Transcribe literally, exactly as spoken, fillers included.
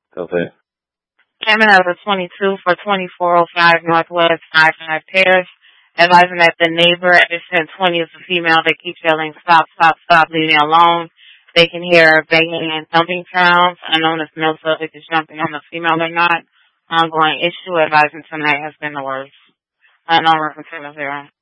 Okay. Cameron has a twenty-two for twenty-four oh five Northwest, five five pairs. Advising that the neighbor at this ten twenty is a female. They keep yelling, stop, stop, stop, leave me alone. They can hear banging and thumping sounds. Unknown if no subject is jumping on the female or not. Ongoing issue. Advising tonight has been the worst. Unknown reference to zero.